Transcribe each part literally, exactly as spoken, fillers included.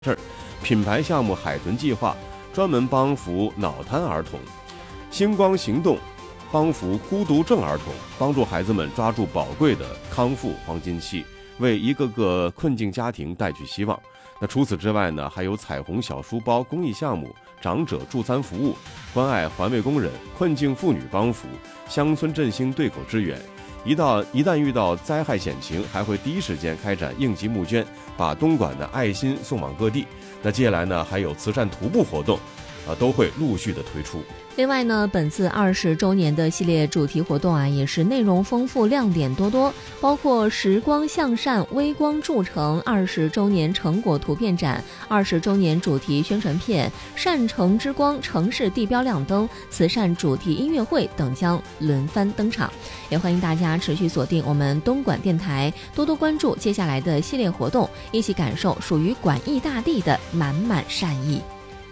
事儿，品牌项目海豚计划专门帮扶脑瘫儿童，星光行动帮扶孤独症儿童，帮助孩子们抓住宝贵的康复黄金期，为一个个困境家庭带去希望。那除此之外呢，还有彩虹小书包公益项目、长者助餐服务、关爱环卫工人、困境妇女帮扶、乡村振兴对口支援。一到一旦遇到灾害险情，还会第一时间开展应急募捐，把东莞的爱心送往各地。那接下来呢，还有慈善徒步活动，啊，都会陆续的推出。 另外呢，本次二十周年的系列主题活动啊，也是内容丰富、亮点多多，包括时光向善、微光铸成二十周年成果图片展、二十周年主题宣传片、善城之光城市地标亮灯、慈善主题音乐会等将轮番登场。也欢迎大家持续锁定我们东莞电台，多多关注接下来的系列活动，一起感受属于莞义大地的满满善意。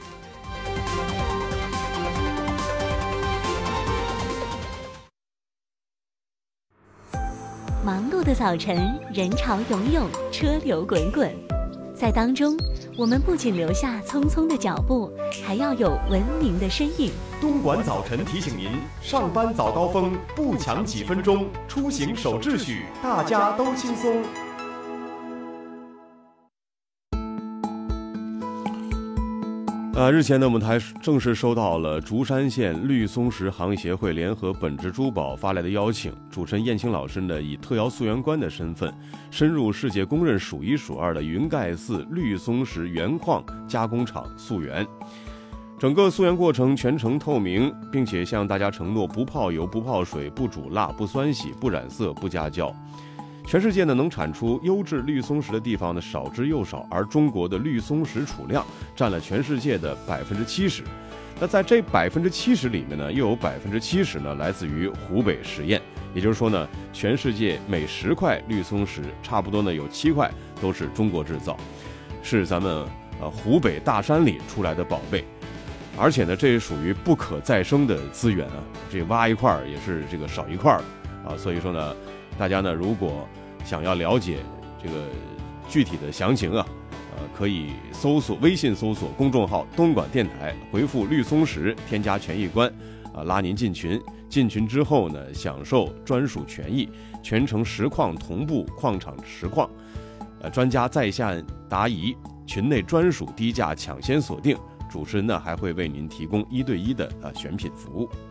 忙碌的早晨，人潮涌涌，车流滚滚，在当中，我们不仅留下匆匆的脚步，还要有文明的身影。 东莞早晨提醒您：上班早高峰不抢几分钟，出行守秩序，大家都轻松。 呃，日前呢，我们台正式收到了竹山县绿松石行业协会联合本质珠宝发来的邀请，主持人燕青老师呢，以特窑溯源官的身份，深入世界公认数一数二的云盖寺绿松石原矿加工厂溯源。整个溯源过程全程透明，并且向大家承诺不泡油、不泡水、不煮辣、不酸洗、不染色、不加胶。全世界呢能产出优质绿松石的地方呢少之又少，而中国的绿松石储量占了全世界的百分之七十。那在这百分之七十里面呢，又有百分之七十呢来自于湖北十堰。也就是说呢，全世界每十块绿松石，差不多呢有七块都是中国制造，是咱们呃湖北大山里出来的宝贝。而且呢，这也属于不可再生的资源啊，这挖一块也是这个少一块啊。所以说呢，大家呢如果想要了解这个具体的详情啊，呃，可以搜索微信搜索公众号东莞电台，回复绿松石，添加权益官，啊，拉您进群。进群之后呢，享受专属权益，全程实况同步矿场实况，呃，专家在线答疑，群内专属低价抢先锁定。主持人呢还会为您提供一对一的呃选品服务。